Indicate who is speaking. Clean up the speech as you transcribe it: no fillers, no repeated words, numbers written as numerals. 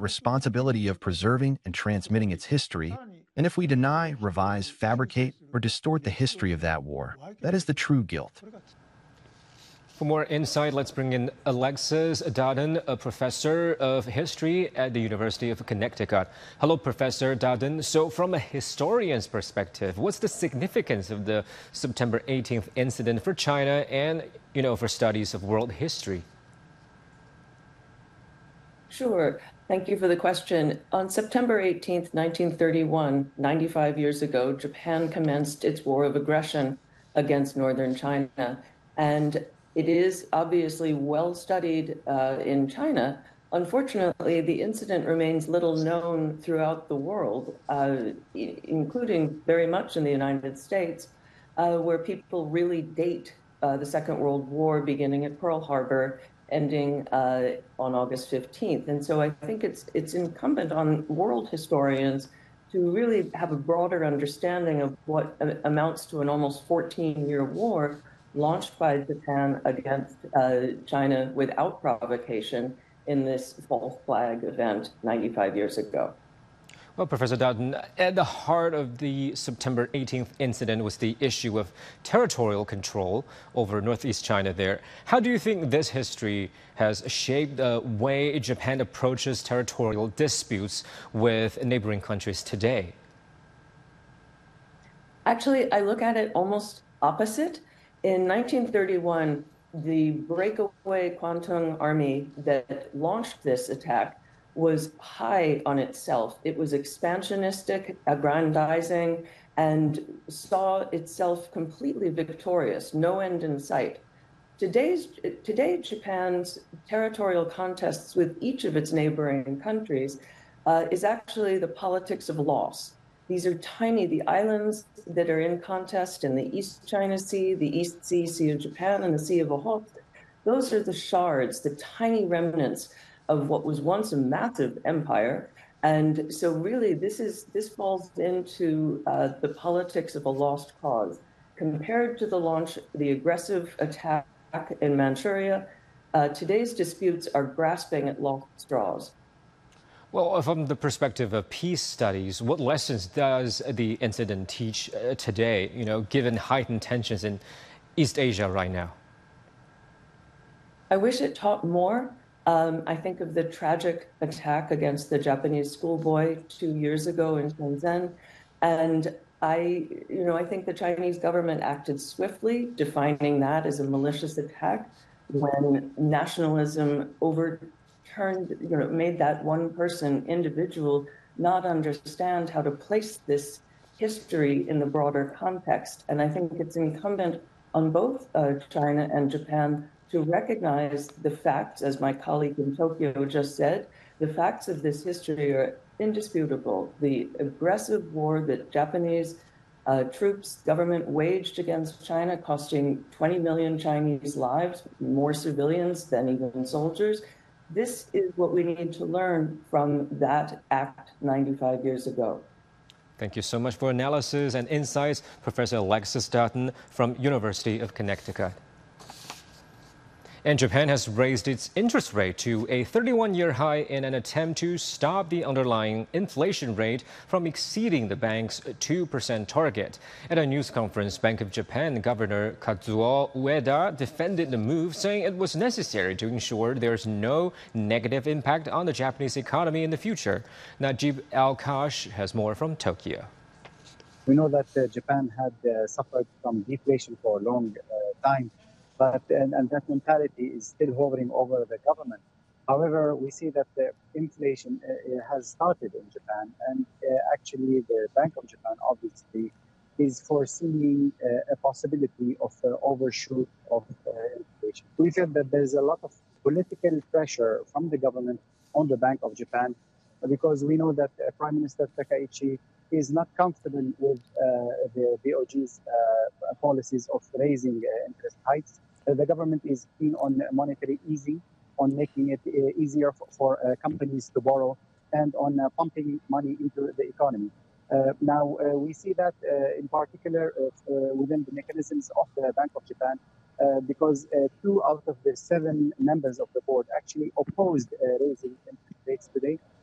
Speaker 1: responsibility of preserving and transmitting its history, and if we deny, revise, fabricate, or distort the history of that war, that is the true guilt.
Speaker 2: For more insight, let's bring in Alexis Daden, a professor of history at the University of Connecticut. Hello, Professor Daden. So from a historian's perspective, what's the significance of the September 18th incident for China and, for studies of world history?
Speaker 3: Sure. Thank you for the question. On September 18th, 1931, 95 years ago, Japan commenced its war of aggression against northern China. And it is obviously well studied in China. Unfortunately, the incident remains little known throughout the world, including very much in the United States, where people really date the Second World War beginning at Pearl Harbor, ending on August 15th. And so I think it's incumbent on world historians to really have a broader understanding of what amounts to an almost 14-year war launched by Japan against China without provocation in this false flag event 95 years ago.
Speaker 2: Well, Professor Daden, at the heart of the September 18th incident was the issue of territorial control over northeast China there. How do you think this history has shaped the way Japan approaches territorial disputes with neighboring countries today?
Speaker 3: Actually, I look at it almost opposite. In 1931, the breakaway Kwantung Army that launched this attack was high on itself. It was expansionistic, aggrandizing, and saw itself completely victorious, no end in sight. Today, Japan's territorial contests with each of its neighboring countries is actually the politics of loss. These are the islands that are in contest in the East China Sea, the East Sea, Sea of Japan, and the Sea of Okhotsk. Those are the shards, the tiny remnants of what was once a massive empire. And so really, this falls into the politics of a lost cause. Compared to the aggressive attack in Manchuria, today's disputes are grasping at lost straws.
Speaker 2: Well, from the perspective of peace studies, what lessons does the incident teach today, given heightened tensions in East Asia right now?
Speaker 3: I wish it taught more. I think of the tragic attack against the Japanese schoolboy 2 years ago in Shenzhen. And I think the Chinese government acted swiftly, defining that as a malicious attack when nationalism made that one person, individual, not understand how to place this history in the broader context. And I think it's incumbent on both China and Japan to recognize the facts, as my colleague in Tokyo just said. The facts of this history are indisputable. The aggressive war that Japanese government waged against China, costing 20 million Chinese lives, more civilians than even soldiers. This is what we need to learn from that act 95 years ago.
Speaker 2: Thank you so much for analysis and insights, Professor Alexis Daden from University of Connecticut. And Japan has raised its interest rate to a 31-year high in an attempt to stop the underlying inflation rate from exceeding the bank's 2% target. At a news conference, Bank of Japan Governor Kazuo Ueda defended the move, saying it was necessary to ensure there's no negative impact on the Japanese economy in the future. Najib Al-Kash has more from Tokyo.
Speaker 4: We know that Japan had suffered from deflation for a long time. And that mentality is still hovering over the government. However, we see that the inflation has started in Japan, and actually the Bank of Japan obviously is foreseeing a possibility of overshoot of inflation. We feel that there's a lot of political pressure from the government on the Bank of Japan because we know that Prime Minister Takaichi is not comfortable with the BOJ's policies of raising interest hikes. The government is keen on monetary easing, on making it easier for companies to borrow, and on pumping money into the economy. Now, we see that in particular within the mechanisms of the Bank of Japan, because 2 out of the 7 members of the board actually opposed raising interest rates today.